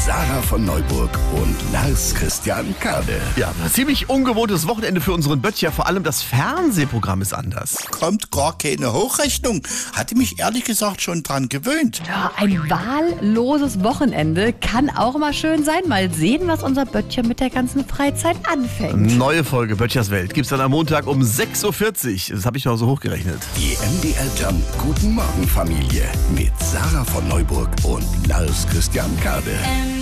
Sarah von Neuburg und Lars Christian Kade. Ja, ein ziemlich ungewohntes Wochenende für unseren Böttcher. Vor allem das Fernsehprogramm ist anders. Kommt gar keine Hochrechnung. Hatte mich ehrlich gesagt schon dran gewöhnt. Ja, ein wahlloses Wochenende kann auch mal schön sein. Mal sehen, was unser Böttcher mit der ganzen Freizeit anfängt. Neue Folge Böttchers Welt gibt's dann am Montag um 6.40 Uhr. Das habe ich mal so hochgerechnet. Die MDR Jump Guten Morgen Familie mit Sarah von Neuburg und Lars Christian Kade.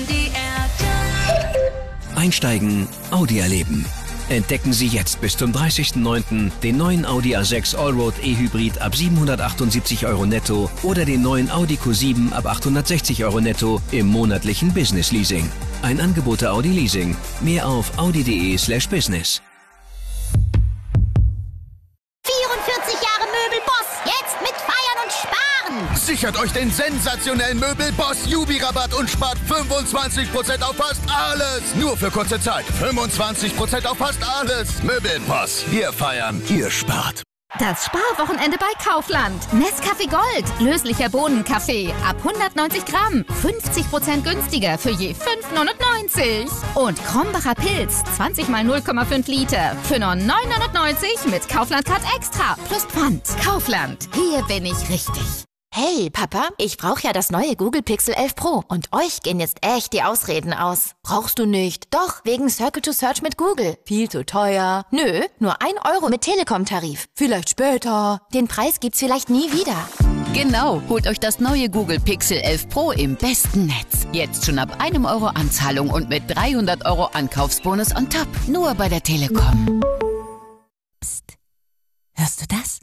Einsteigen, Audi erleben. Entdecken Sie jetzt bis zum 30.09. den neuen Audi A6 Allroad E-Hybrid ab 778 € netto oder den neuen Audi Q7 ab 860 € netto im monatlichen Business Leasing. Ein Angebot der Audi Leasing. Mehr auf audi.de/business. 44 Jahre Möbelboss, jetzt mit Feiern und Sparen. Sichert euch den sensationellen Möbelboss Jubi-Rabatt und spart 25% auf fast alles. Nur für kurze Zeit. 25% auf fast alles. Möbelboss. Wir feiern, ihr spart. Das Sparwochenende bei Kaufland. Nescafé Gold, löslicher Bohnenkaffee, ab 190 Gramm, 50% günstiger für je 5,99. Und Krombacher Pilz, 20 mal 0,5 Liter, für nur 9,99 mit Kaufland-Card Extra, plus Pfand. Kaufland, hier bin ich richtig. Hey, Papa, ich brauche ja das neue Google Pixel 11 Pro und euch gehen jetzt echt die Ausreden aus. Brauchst du nicht? Doch, wegen Circle to Search mit Google. Viel zu teuer. Nö, nur 1 € mit Telekom-Tarif. Vielleicht später. Den Preis gibt's vielleicht nie wieder. Genau, holt euch das neue Google Pixel 11 Pro im besten Netz. Jetzt schon ab 1 € Anzahlung und mit 300 € Ankaufsbonus on top. Nur bei der Telekom. Psst. Hörst du das?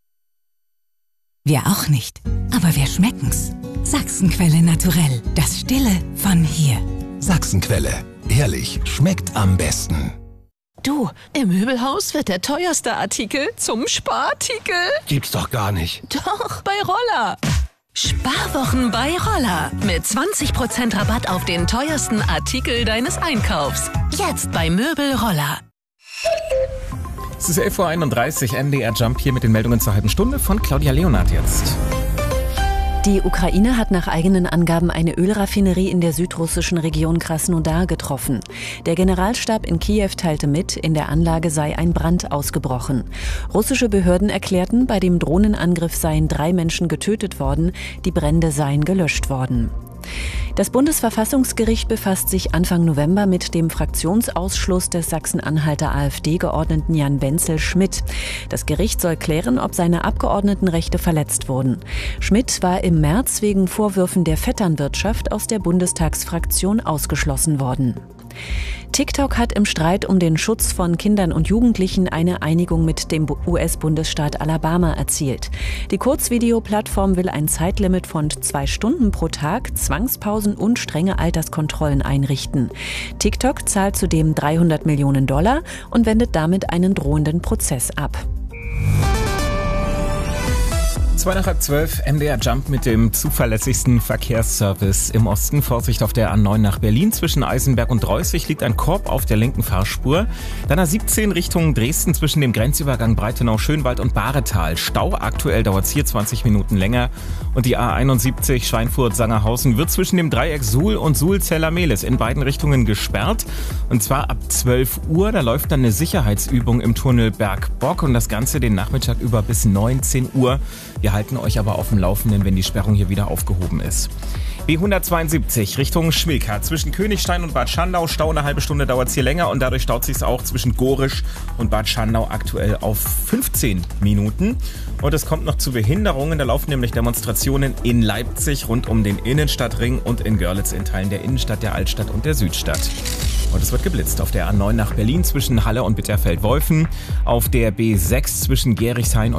Wir auch nicht, aber wir schmecken's. Sachsenquelle Naturell, das Stille von hier. Sachsenquelle, ehrlich, schmeckt am besten. Du, im Möbelhaus wird der teuerste Artikel zum Sparartikel. Gibt's doch gar nicht. Doch, bei Roller. Sparwochen bei Roller. Mit 20% Rabatt auf den teuersten Artikel deines Einkaufs. Jetzt bei Möbel Roller. Es ist 11.31 Uhr, MDR Jump hier mit den Meldungen zur halben Stunde von Claudia Leonard jetzt. Die Ukraine hat nach eigenen Angaben eine Ölraffinerie in der südrussischen Region Krasnodar getroffen. Der Generalstab in Kiew teilte mit, in der Anlage sei ein Brand ausgebrochen. Russische Behörden erklärten, bei dem Drohnenangriff seien 3 Menschen getötet worden, die Brände seien gelöscht worden. Das Bundesverfassungsgericht befasst sich Anfang November mit dem Fraktionsausschluss des Sachsen-Anhalter AfD-Geordneten Jan Wenzel-Schmidt. Das Gericht soll klären, ob seine Abgeordnetenrechte verletzt wurden. Schmidt war im März wegen Vorwürfen der Vetternwirtschaft aus der Bundestagsfraktion ausgeschlossen worden. TikTok hat im Streit um den Schutz von Kindern und Jugendlichen eine Einigung mit dem US-Bundesstaat Alabama erzielt. Die Kurzvideoplattform will ein Zeitlimit von 2 Stunden pro Tag, Zwangspausen und strenge Alterskontrollen einrichten. TikTok zahlt zudem $300 Millionen und wendet damit einen drohenden Prozess ab. 11:02, MDR Jump mit dem zuverlässigsten Verkehrsservice im Osten. Vorsicht auf der A9 nach Berlin. Zwischen Eisenberg und Reußig liegt ein Korb auf der linken Fahrspur. Dann A17 Richtung Dresden zwischen dem Grenzübergang Breitenau-Schönwald und Bahretal. Stau, aktuell dauert es hier 20 Minuten länger. Und die A71 Schweinfurt-Sangerhausen wird zwischen dem Dreieck Suhl und Suhl-Zellermehlis in beiden Richtungen gesperrt. Und zwar ab 12 Uhr. Da läuft dann eine Sicherheitsübung im Tunnel Bergbock und das Ganze den Nachmittag über bis 19 Uhr. Wir halten euch aber auf dem Laufenden, wenn die Sperrung hier wieder aufgehoben ist. B172 Richtung Schmilka. Zwischen Königstein und Bad Schandau. Stau, eine halbe Stunde dauert es hier länger und dadurch staut sich auch zwischen Gorisch und Bad Schandau aktuell auf 15 Minuten. Und es kommt noch zu Behinderungen. Da laufen nämlich Demonstrationen in Leipzig rund um den Innenstadtring und in Görlitz in Teilen der Innenstadt, der Altstadt und der Südstadt. Und es wird geblitzt auf der A9 nach Berlin zwischen Halle und Bitterfeld-Wolfen, auf der B6 zwischen Gerichshain und